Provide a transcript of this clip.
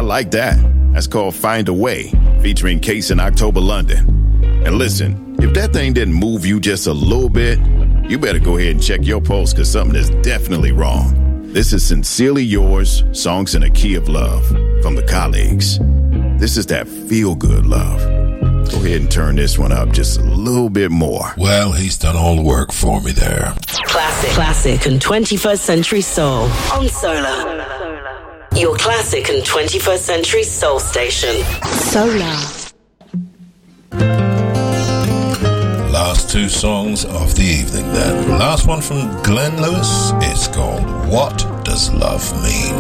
like that. That's called Find a Way, featuring Case in October London. And listen, if that thing didn't move you just a little bit, you better go ahead and check your pulse, because something is definitely wrong. This is Sincerely Yours, Songs in a Key of Love, from the Colleagues. This is that feel-good love. Go ahead and turn this one up just a little bit more. Well, he's done all the work for me there. Classic and 21st century soul on Solar. Your classic and 21st century soul station. Solar. Last two songs of the evening then. Last one from Glenn Lewis. It's called What Does Love Mean?